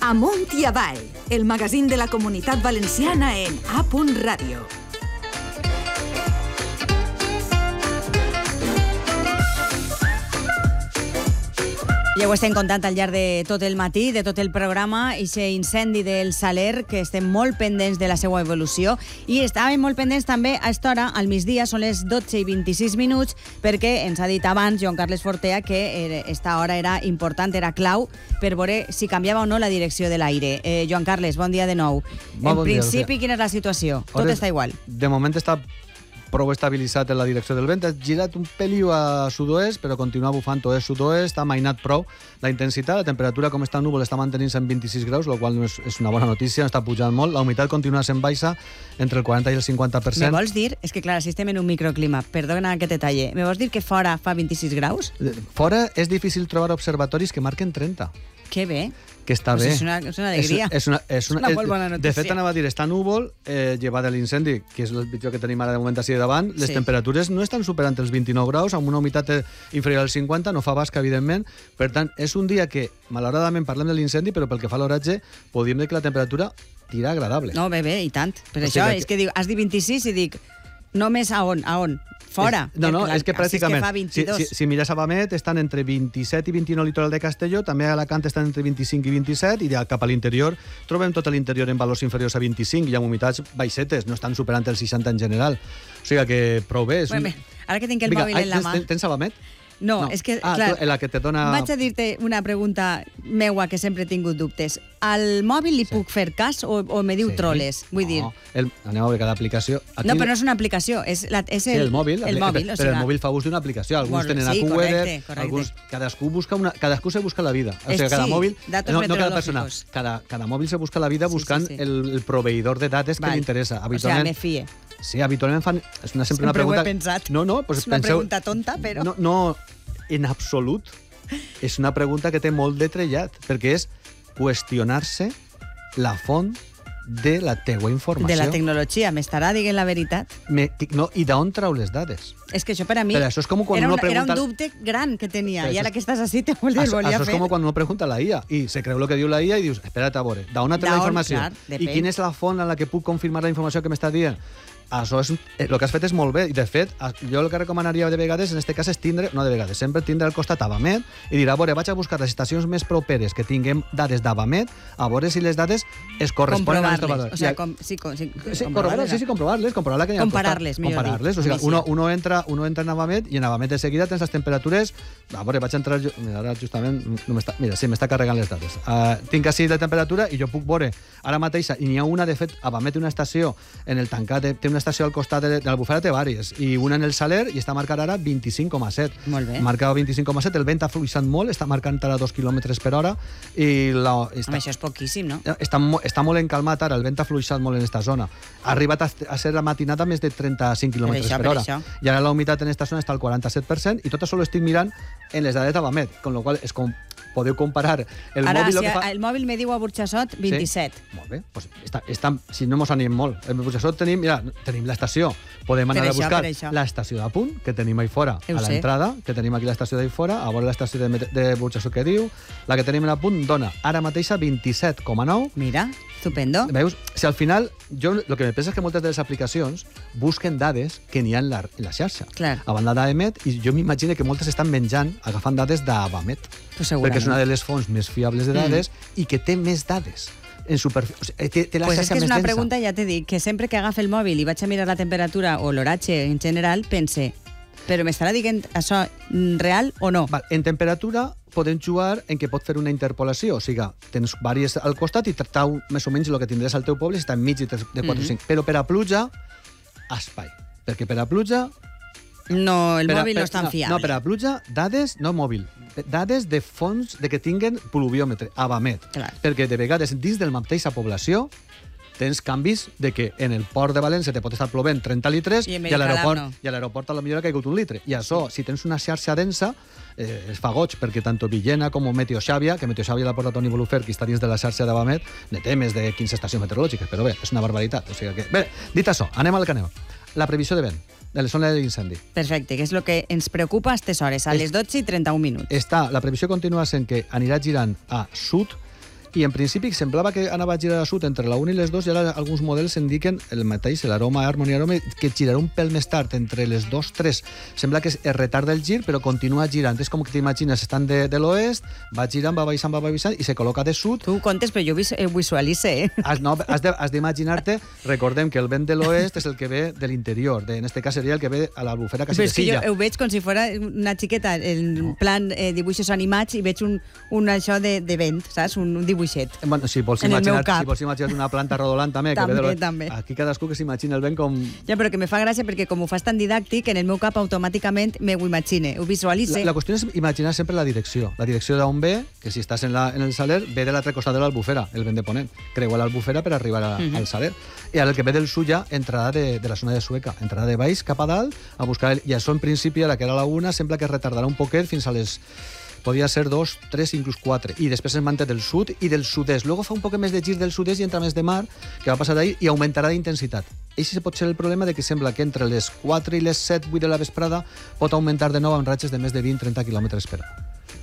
Amunt i avall, el magazín de la Comunitat Valenciana en A.Radio. Ja ho estem contant al llarg de tot el matí, de tot el programa, i aquest incendi del Saler, que estem molt pendents de la seva evolució, i estàvem molt pendents també a aquesta hora, al migdia, són les 12:26, perquè ens ha dit abans Joan Carles Fortea que aquesta hora era important, era clau, per veure si canviava o no la direcció de l'aire. Joan Carles, bon dia de nou. En principi, quina és la situació? Tot està igual. De moment està prou estabilitzat en la direcció del vent. Ha girat un peliu a sud-oest, però continua bufant oest-sud-oest, ha mainat prou la intensitat, la temperatura, com està núvol, està mantenint-se en 26 graus, el qual és una bona notícia, està pujant molt, la humitat continua sent baixa, entre el 40 i el 50%. Me vols dir, és que clar, si estem en un microclima, perdona aquest detall, me vols dir que fora fa 26 graus? Fora és difícil trobar observatoris que marquen 30. Que bé. Que està bé. És una alegria. És una molt bona notícia. De fet, anava a dir, està núvol, llevat de l'incendi, que és el pitjor que tenim ara de moment així davant, les temperatures no estan superant els 29 graus, amb una humitat inferior al 50, no fa basca, evidentment. Per tant, és un dia que, malauradament, parlem de l'incendi, però pel que fa a l'oratge, podríem dir que la temperatura tira agradable. No, bé, i tant. Per això, és que has dit 26 i dic, només a on? Fora. No, és que pràcticament, si mires a Bamet, estan entre 27 i 29 litoral de Castelló, també a Alacant estan entre 25 i 27, i cap a l'interior trobem tot l'interior en valors inferiors a 25, i amb humitats baixetes, no estan superant el 60 en general. O sigui que prou bé. Ara que tinc el mòbil en la mà... Tens a Bamet? No, és que, clar, la que te dona... Vaig a dir-te una pregunta meua que sempre he tingut dubtes. Al mòbil li puc fer cas o me diu troles? Vull dir... Anem a veure cada aplicació. No, però no és una aplicació, és el mòbil. Però el mòbil fa ús d'una aplicació. Alguns tenen AccuWeather, cadascú se busca la vida. O sigui, cada mòbil... No cada persona. Cada mòbil se busca la vida buscant el proveïdor de dades que li interessa. O sigui, me fie. Sí, habitualment fan... És sempre una Sempre pregunta... ho he pensat. No, és una pregunta tonta, però... No, en absolut. És una pregunta que té molt de trellat, perquè és qüestionar-se la font de la teua informació. De la tecnologia, m'estarà dient la veritat? No, i d'on trau les dades? És que això per a mi era un dubte gran que tenia, i ara que estàs així te volia fer. Això és com quan uno pregunta a la IA, i se creu el que diu la IA i dius, espera't a veure, d'on ha tret la informació? I quina és la font en la que puc confirmar la informació que m'està dient? Això és, el que has fet és molt bé, i de fet jo el que recomanaria de vegades en aquest cas és sempre tindre al costat Avamet i dir, a veure, vaig a buscar les estacions més properes que tinguem dades d'Avamet, a veure si les dades es corresponen a les trobadores. Comprovar-les, compararles. O sigui, uno entra en Avamet i en Avamet de seguida tens les temperatures, a veure, vaig entrar ara justament, mira, sí, m'està carregant les dades. Tinc així la temperatura i jo puc veure ara mateixa, i n'hi ha una, de fet, Avamet té una estació en el tancat, té una estació al costat de la Bufeta té vàries, i una en el Saler, i està marcant ara 25,7. Molt bé. Marcava 25,7, el vent ha fluixat molt, està marcant ara 2 km per hora, i això és poquíssim, no? Està molt encalmat ara, el vent ha fluixat molt en aquesta zona. Ha arribat a ser la matinada més de 35 km per hora. I ara la humitat en aquesta zona està al 47%, i tot això ho estic mirant en les dades d'Avamet, amb la qual és com podeu comparar el mòbil... Ara, el mòbil me diu a Burxassot 27. Sí? Molt bé. Pues si no mos anem molt. En Burxassot tenim l'estació. Podem anar a buscar l'estació de Punt, que tenim ahí fora, a l'entrada, que tenim aquí l'estació d'ahí fora, a veure l'estació de Burxassot que diu. La que tenim a Punt dona ara mateixa 27,9. Mira, estupendo. Veus? Si al final, jo el que me pensa és que moltes de les aplicacions busquen dades que n'hi ha en la xarxa. A banda d'Avamet, i jo m'imagino que moltes estan menjant, agafant dades d'Avamet. Perquè és una de les fonts més fiables de dades i que té més dades. Té la xarxa més densa. Pues és que és una pregunta, ja t'he dit, que sempre que agafe el mòbil i vaig a mirar la temperatura o l'oratge en general, pense, però m'estarà dient això real o no? En temperatura podem jugar en què pot fer una interpolació, o sigui, tens vàries al costat i tractar més o menys el que tindràs al teu poble si està enmig de 4 o 5. Però per a pluja, espai. Perquè per a pluja... No, el mòbil no és tan fiable. No, per a pluja, dades, no mòbil, dades de fonts de que tinguen pluviòmetre, Avamet. Perquè de vegades dins de la mateixa població tens canvis de que en el port de València te pot estar plovent 30 litres i a l'aeroport a la millor ha caigut 1 litre. I això, si tens una xarxa densa, es fa goig, perquè tant Villena com Meteoxàbia, que Meteoxàbia l'ha portat Toni Bolufer, que està dins de la xarxa d'Avamet, ne té més de 15 estacions meteorològiques, però bé, és una barbaritat. O sigui que... Bé, dit això, anem al que anem. La previsió de vent de la zona de l'incendi. Perfecte, que és el que ens preocupa a aquestes hores, a les 12:31. La previsió continua sent que anirà girant a sud I en principi semblava que anava a girar a sud entre la 1 i les 2 i ara alguns models indiquen el mateix, l'Aroma Harmony Aroma, que girarà un pèl més tard, entre les 2-3. Sembla que es retarda el gir, però continua girant. És com que t'imagines, estan de l'oest, va girant, va baixant i se col·loca de sud. Tu contes, però jo visualitze, Has d'imaginar-te, recordem que el vent de l'oest és el que ve de l'interior, en aquest cas seria el que ve a l'Albufera Castelldefels. Però és que jo ho veig com si fos una xiqueta, en plan dibuixos animats, i veig un això de vent, saps? Un dibuixet. Bueno, si vols imaginar una planta rodolant també. També. Aquí cadascú que s'imagina el vent com... Ja, però que me fa gràcia perquè com ho fas tan didàctic, en el meu cap automàticament me ho imagine, ho visualitze. La qüestió és imaginar sempre la direcció. La direcció d'on ve, que si estàs en el Saler, ve de l'altre costat de l'Albufera, el vent de ponent. Creua l'Albufera per arribar al Saler. I ara el que ve del sud ja, entrada de la zona de Sueca. Entrada de baix cap a dalt, a buscar... I això en principi, ara que era la 1, sembla que retardarà un poquet fins a les... Podia ser 2, 3, inclús 4. I després es manté del sud i del sud-est. Luego fa un poc més de gir del sud-est i entra més de mar, que va passar d'ahir, i augmentarà d'intensitat. Així pot ser el problema de que sembla que entre les 4 i les 7, 8 de la vesprada pot augmentar de nou amb ratxes de més de 20-30 km per hora.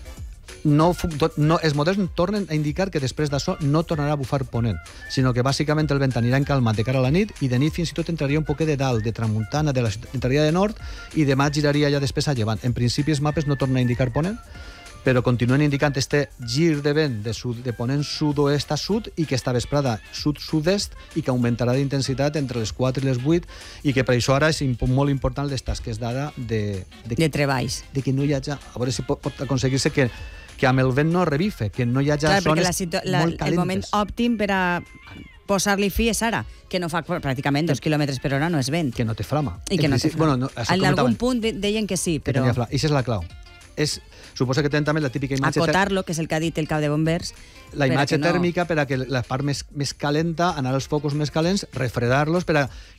Els models tornen a indicar que després d'això no tornarà a bufar ponent, sinó que bàsicament el vent anirà encalmat de cara a la nit i de nit fins i tot entraria un poquet de dalt, de tramuntana, entraria de nord i demà giraria ja després a llevant. En principi els mapes no tornen a indicar ponent, però continuen indicant este gir de vent de ponent sud-oest a sud i que esta vesprada sud-sud-est i que augmentarà d'intensitat entre les 4 i les 8 i que per això ara és molt important les tasques d'ara de treballs. De que no hi hagi... A veure si pot aconseguir-se que amb el vent no revife, que no hi hagi zones molt calentes. El moment òptim per a posar-li fi és ara, que no fa pràcticament 2 km per hora, no és vent. Que no té flama. I que no té flama. En algun punt deien que sí, però... Això és la clau. Suposa que tenen també la típica imatge... Acotar-lo, que és el que ha dit el cap de bombers. La imatge tèrmica per a que la part més calenta, anar als focus més calents, refredar-los, per a